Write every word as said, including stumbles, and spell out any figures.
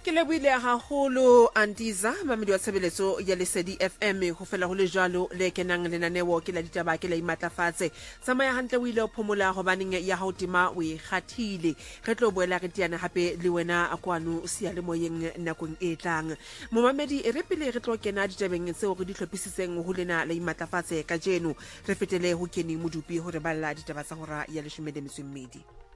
Ke le buile haholo Antiza mamedi wa tshebeletso ya Lesedi F M go fela go le jalo le kenang lenaneo ke la ditaba ke la imatlafatse tsamaya hantle o ile o phomola go baneng ya hautima o e kgathile re tlo boela re tiana hape le wena akwano sia le moyeng nakong e tlang momamedi re pele re tlo kena ditabeng tseo re di tlhopisitseng go lena la imatlafatse ka jeno re fetele ho keni modupi hore balla ditaba tsa hora ya leshome le metso e mmedi.